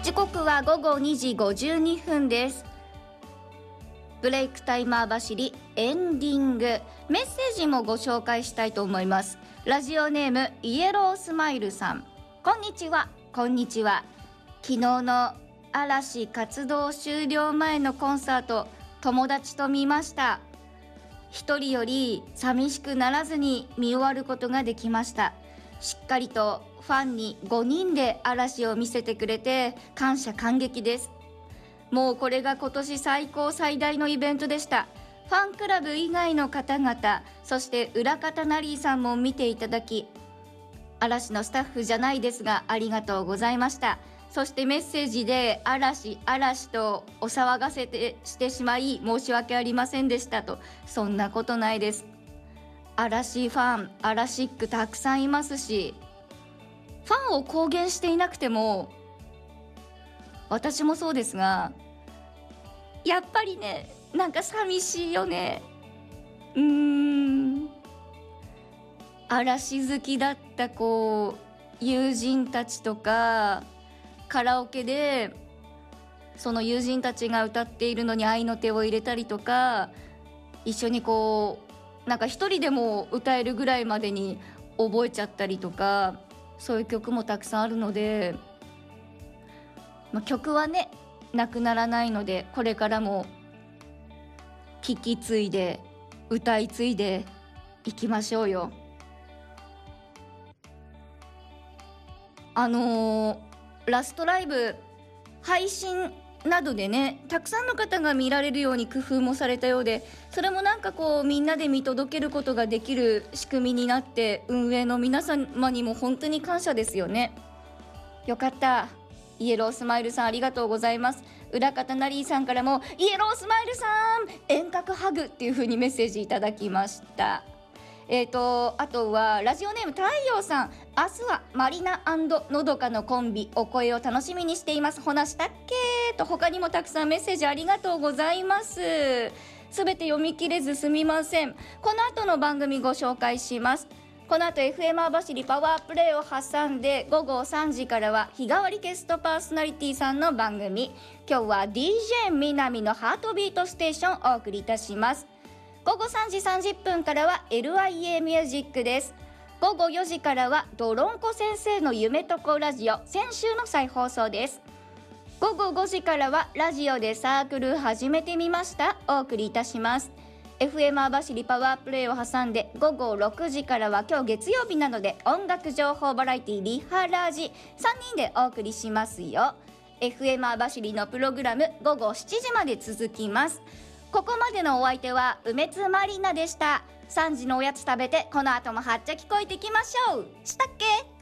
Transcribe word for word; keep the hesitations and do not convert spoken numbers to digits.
時刻はごごにじごじゅうにふんです。ブレイクタイマー走りエンディング、メッセージもご紹介したいと思います。ラジオネームイエロースマイルさん、こんにちは。こんにちは。昨日の嵐活動終了前のコンサート、友達と見ました。一人より寂しくならずに見終わることができました。しっかりとファンにごにんで嵐を見せてくれて感謝感激です。もうこれが今年最高最大のイベントでした。ファンクラブ以外の方々、そして裏方ナリーさんも見ていただき、嵐のスタッフじゃないですがありがとうございました。そしてメッセージで嵐嵐とお騒がせてしてしまい申し訳ありませんでしたと。そんなことないです。嵐ファン、嵐ックたくさんいますし、ファンを公言していなくても、私もそうですが、やっぱりね、なんか寂しいよね。うーん嵐好きだったこう友人たちとか、カラオケでその友人たちが歌っているのに合いの手を入れたりとか、一緒にこうなんか一人でも歌えるぐらいまでに覚えちゃったりとか、そういう曲もたくさんあるので、まあ、曲はねなくならないので、これからも聴き継いで歌い継いでいきましょうよ。あのー、ラストライブ配信などでね、たくさんの方が見られるように工夫もされたようで、それもなんかこうみんなで見届けることができる仕組みになって、運営の皆様にも本当に感謝ですよね。よかった。イエロースマイルさんありがとうございます。裏方ナリーさんからもイエロースマイルさん遠隔ハグっていう風にメッセージいただきました。えーとあとはラジオネーム太陽さん、明日はマリナ&のどかのコンビ、お声を楽しみにしています。ほなしたっけと、他にもたくさんメッセージありがとうございます。すべて読み切れずすみません。この後の番組ご紹介します。この後 エフエム 網走パワープレイを挟んでごごさんじからは日替わりゲストパーソナリティさんの番組、今日は ディージェー みなみのハートビートステーションをお送りいたします。ごごさんじさんじゅっぷんからは エルアイエー ミュージックです。ごごよじからはドロンコ先生の夢とこラジオ、先週の再放送です。ごごごじからはラジオでサークル始めてみましたお送りいたします。 エフエム 網走パワープレイを挟んでごごろくじからは今日月曜日なので音楽情報バラエティリハラジさんにんでお送りしますよ。 エフエム 網走のプログラムごごしちじまで続きます。ここまでのお相手は梅津まりなでした。さんじのおやつ食べてこの後もはっちゃ聞こえてきましょう。したっけ。